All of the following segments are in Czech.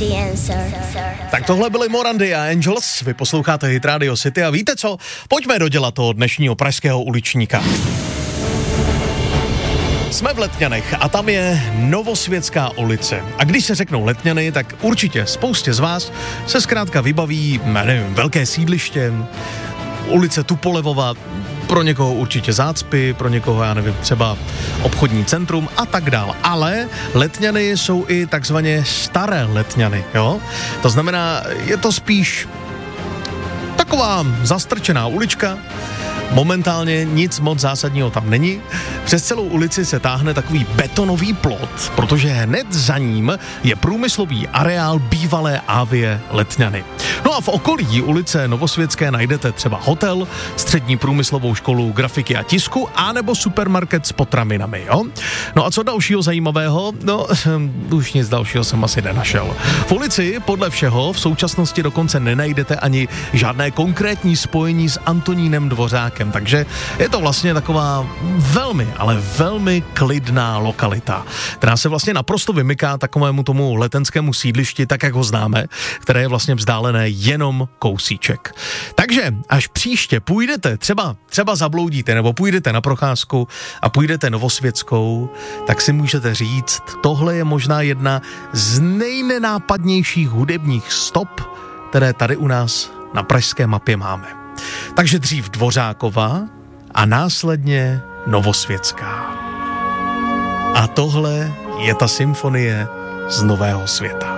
the answer. Tak tohle byly Morandy a Angels, vy posloucháte Hit Radio City a víte co? Pojďme dodělat toho dnešního pražského uličníka. Jsme v Letňanech a tam je Novosvětská ulice. A když se řeknou Letňany, tak určitě spoustě z vás se zkrátka vybaví, nevím, velké sídliště, ulice Tupolevova, pro někoho určitě zácpy, pro někoho, já nevím, třeba obchodní centrum a tak dál. Ale Letňany jsou i takzvaně staré Letňany, jo? To znamená, je to spíš taková zastrčená ulička, momentálně nic moc zásadního tam není. Přes celou ulici se táhne takový betonový plot, protože hned za ním je průmyslový areál bývalé Avie Letňany. No a v okolí ulice Novosvětské najdete třeba hotel, střední průmyslovou školu grafiky a tisku, anebo supermarket s potravinami, jo? No a co dalšího zajímavého? No, už nic dalšího jsem asi nenašel. V ulici podle všeho v současnosti dokonce nenajdete ani žádné konkrétní spojení s Antonínem Dvořákem, takže je to vlastně taková velmi, ale velmi klidná lokalita, která se vlastně naprosto vymyká takovému tomu letenskému sídlišti, tak jak ho známe, které je vlastně vzdálené jenom kousíček. Takže až příště půjdete, třeba zabloudíte, nebo půjdete na procházku a půjdete Novosvětskou, tak si můžete říct, tohle je možná jedna z nejnenápadnějších hudebních stop, které tady u nás na pražské mapě máme. Takže dřív Dvořákova a následně Novosvětská. A tohle je ta symfonie z Nového světa.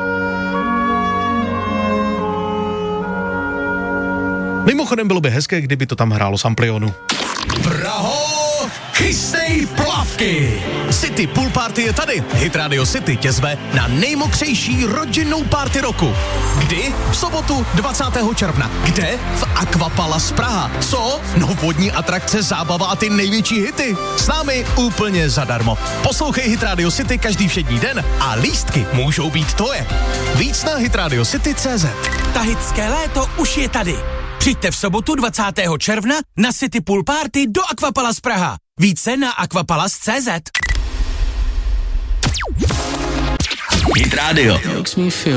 Mimochodem bylo by hezké, kdyby to tam hrálo z Amplionu. Praho, chystej plavky! City Pool Party je tady. Hit Radio City tě zve na nejmokřejší rodinnou party roku. Kdy? V sobotu 20. června. Kde? V Aquapalace Praha. Co? No vodní atrakce, zábava a ty největší hity. S námi úplně zadarmo. Poslouchej Hit Radio City každý všední den a lístky můžou být tvoje. Víc na hitradiocity.cz. Tahitské léto už je tady. Přijďte v sobotu 20. června na City Pool Party do Aquapalace Praha. Více na aquapalace.cz. Hit Radio.